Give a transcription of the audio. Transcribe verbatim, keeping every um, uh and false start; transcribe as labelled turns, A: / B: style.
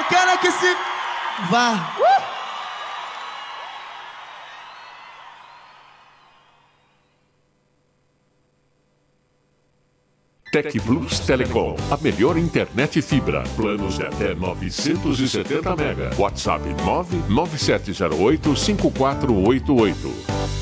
A: quero é que se vá. Uh!
B: Tec Plus Telecom, a melhor internet fibra. Planos de até novecentos e setenta mega. WhatsApp nove nove sete zero oito cinco quatro oito oito.